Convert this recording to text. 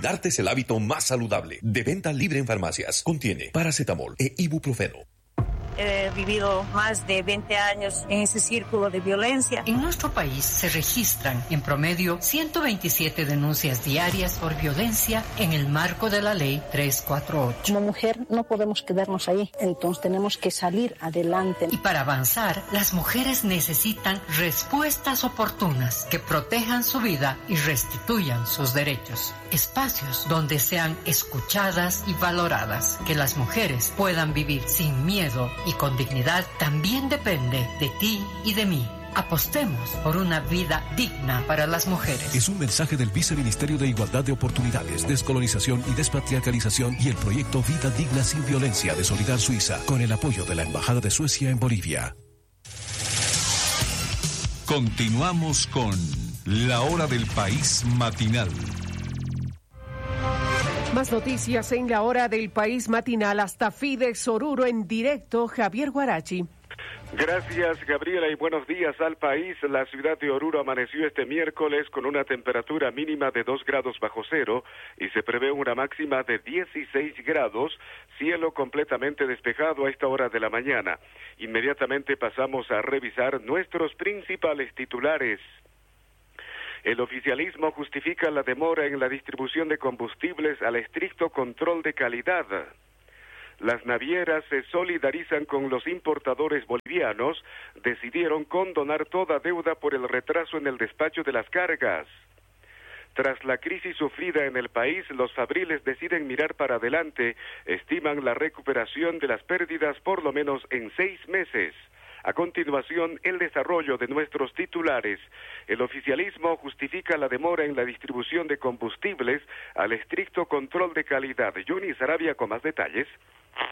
Cuidarte es el hábito más saludable. De venta libre en farmacias. Contiene paracetamol e ibuprofeno. He vivido más de 20 años en ese círculo de violencia. En nuestro país se registran en promedio 127 denuncias diarias por violencia en el marco de la Ley 348. Como mujer no podemos quedarnos ahí, entonces tenemos que salir adelante. Y para avanzar, las mujeres necesitan respuestas oportunas que protejan su vida y restituyan sus derechos. Espacios donde sean escuchadas y valoradas, que las mujeres puedan vivir sin miedo y con dignidad, también depende de ti y de mí. Apostemos por una vida digna para las mujeres. Es un mensaje del Viceministerio de Igualdad de Oportunidades, Descolonización y Despatriarcalización y el proyecto Vida Digna Sin Violencia de Solidar Suiza, con el apoyo de la Embajada de Suecia en Bolivia. Continuamos con La Hora del País Matinal. Más noticias en La Hora del País Matinal. Hasta Fides Oruro en directo, Javier Guarachi. Gracias, Gabriela, y buenos días al país. La ciudad de Oruro amaneció este miércoles con una temperatura mínima de 2 grados bajo cero y se prevé una máxima de 16 grados, cielo completamente despejado a esta hora de la mañana. Inmediatamente pasamos a revisar nuestros principales titulares. El oficialismo justifica la demora en la distribución de combustibles al estricto control de calidad. Las navieras se solidarizan con los importadores bolivianos, decidieron condonar toda deuda por el retraso en el despacho de las cargas. Tras la crisis sufrida en el país, los fabriles deciden mirar para adelante, estiman la recuperación de las pérdidas por lo menos en 6 meses. A continuación, el desarrollo de nuestros titulares. El oficialismo justifica la demora en la distribución de combustibles al estricto control de calidad. Johnny Sarabia con más detalles.